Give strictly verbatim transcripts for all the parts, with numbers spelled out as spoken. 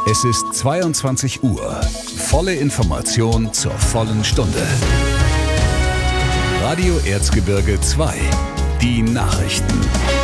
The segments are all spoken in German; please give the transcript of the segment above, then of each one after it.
Es ist zweiundzwanzig Uhr. Volle Information zur vollen Stunde. Radio Erzgebirge zwei. Die Nachrichten.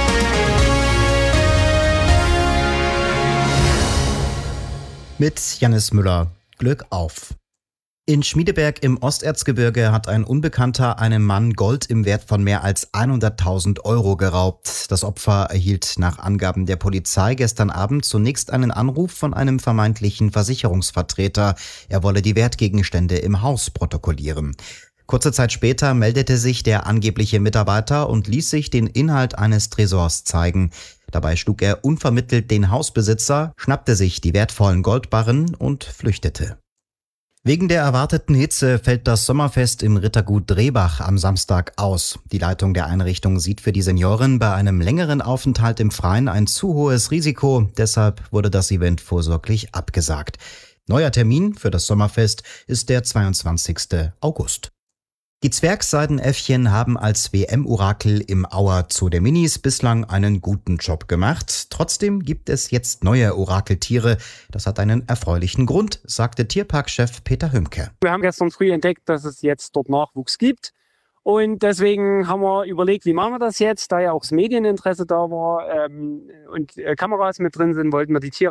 Mit Jannis Müller. Glück auf. In Schmiedeberg im Osterzgebirge hat ein Unbekannter einem Mann Gold im Wert von mehr als hunderttausend Euro geraubt. Das Opfer erhielt nach Angaben der Polizei gestern Abend zunächst einen Anruf von einem vermeintlichen Versicherungsvertreter. Er wolle die Wertgegenstände im Haus protokollieren. Kurze Zeit später meldete sich der angebliche Mitarbeiter und ließ sich den Inhalt eines Tresors zeigen. Dabei schlug er unvermittelt den Hausbesitzer, schnappte sich die wertvollen Goldbarren und flüchtete. Wegen der erwarteten Hitze fällt das Sommerfest im Rittergut Drehbach am Samstag aus. Die Leitung der Einrichtung sieht für die Senioren bei einem längeren Aufenthalt im Freien ein zu hohes Risiko. Deshalb wurde das Event vorsorglich abgesagt. Neuer Termin für das Sommerfest ist der zweiundzwanzigsten August. Die Zwergseidenäffchen haben als W M-Orakel im Auer Zoo der Minis bislang einen guten Job gemacht. Trotzdem gibt es jetzt neue Orakeltiere. Das hat einen erfreulichen Grund, sagte Tierparkchef Peter Hümke. Wir haben gestern früh entdeckt, dass es jetzt dort Nachwuchs gibt. Und deswegen haben wir überlegt, wie machen wir das jetzt? Da ja auch das Medieninteresse da war ähm, und äh, Kameras mit drin sind, wollten wir die Tiere